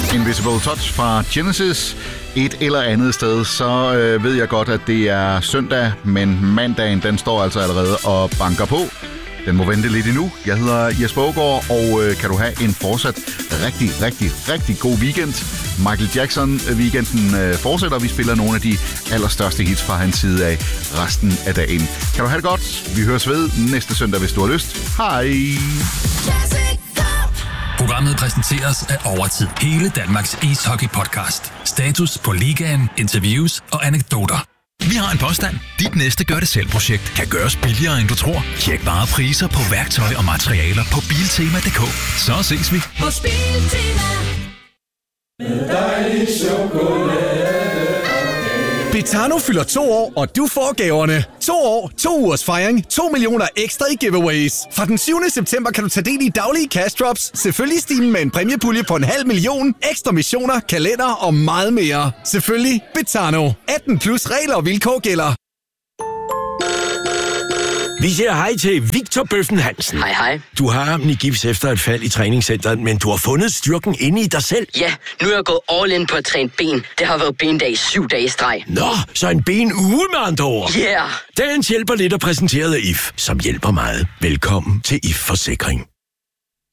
Invisible Touch fra Genesis. Et eller andet sted, så ved jeg godt, at det er søndag, men mandagen, den står altså allerede og banker på. Den må vente lidt endnu. Jeg hedder Jesper Aagaard, og kan du have en fortsat rigtig god weekend. Michael Jackson-weekenden fortsætter, vi spiller nogle af de allerstørste hits fra hans side af resten af dagen. Kan du have det godt? Vi høres ved næste søndag, hvis du har lyst. Hej! Programmet præsenteres af Overtid. Hele Danmarks ishockey-podcast. Status på ligaen, interviews og anekdoter. Vi har en påstand. Dit næste gør-det-selv-projekt kan gøres billigere, end du tror. Tjek bare priser på værktøj og materialer på Biltema.dk. Så ses vi hos Biltema. Med dejlig chokolade. Betano fylder 2 år, og du får gaverne. 2 år, 2 ugers fejring, 2 millioner ekstra i giveaways. Fra den 7. september kan du tage del i daglige cash drops, selvfølgelig stimen med en præmiepulje på 500.000, ekstra missioner, kalender og meget mere. Selvfølgelig Betano. 18 plus regler og vilkår gælder. Vi siger hej til Victor Bøffen Hansen. Hej, hej. Du har armen i gips efter et fald i træningscenteret, men du har fundet styrken inde i dig selv. Ja, nu er jeg gået all in på at træne ben. Det har været bendag 7 dage i streg. Nå, så en benuge med andre ord. Yeah! Dagens hjælper lidt er præsenteret af IF, som hjælper meget. Velkommen til IF Forsikring.